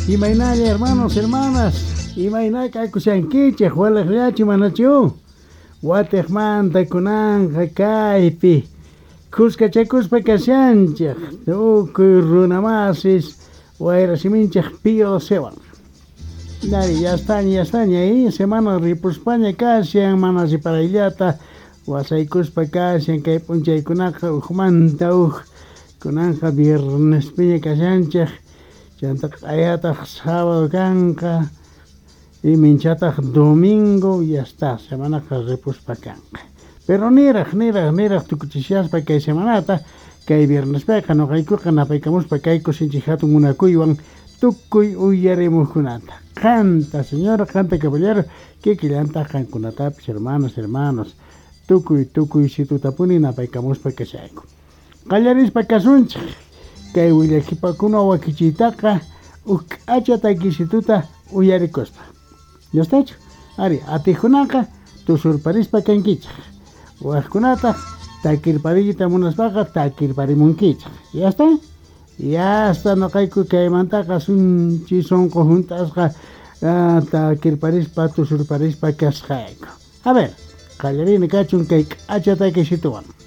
Imaynalla, hermanos, hermanas, imaynay kaykushankichik walaklachi manachu. Watekmanta kunanja kaypi kuskachakuspa kashanchik tukuy runamasis wayrasiminchik Pío Seban. Dari, ya estaña ahí, semana ripuspanya kashan, mana riparayllata wasaykuspa kashan kay p'unchaykunaqa uqmanta kunanja viernes piña kashanchik. Chantaq ayataq sábado kanqa y minchataq domingo y hasta semanaqa repuspa kanqa. Pero niraq tukuchishaspa kay semanata kay viernespiqa nuqaykuqa napaykamuspa kaykusinchik hatun munakuywan tukuy uyarimuqkunata. Qanta señora, qanta caballero, kikillanta qankunatapis hermanos, tukuy situtapuni napaykamuspa kashayku. Qallarispa kasunchik kay willakipakuna wakichiytaqa uk'acha taykisituta uyarikuspa. ¿Yastachu? Ari, atijunaqa tusurparispa kankichik. Waqkunata takirpariyta munaspaqa takirparimunkichik. ¿Yasta? Yasta nuqayku kaymantaqa sunchi sunqu juntasqa takirparispa tusurparispa kasqayku. A ver, qallarini kachun kay k'acha taykisituwan.